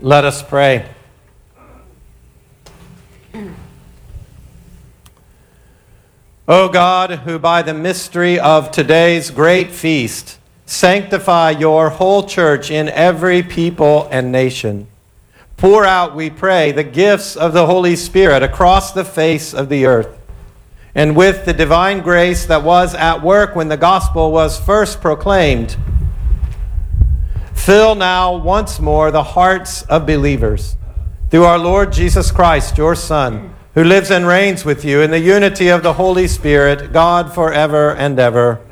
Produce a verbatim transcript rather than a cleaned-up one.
Let us pray. O God, who by the mystery of today's great feast sanctify your whole church in every people and nation, pour out, we pray, the gifts of the Holy Spirit across the face of the earth. And with the divine grace that was at work when the gospel was first proclaimed, fill now once more the hearts of believers through our Lord Jesus Christ, your Son, who lives and reigns with you in the unity of the Holy Spirit, God forever and ever.